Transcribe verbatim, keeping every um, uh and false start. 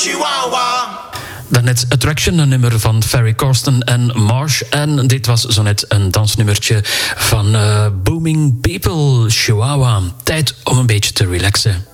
Chihuahua. Daarnet Attraction, een nummer van Ferry Corsten en Marsh. En dit was zo net een dansnummertje van uh, Booming People, Chihuahua. Tijd om een beetje te relaxen.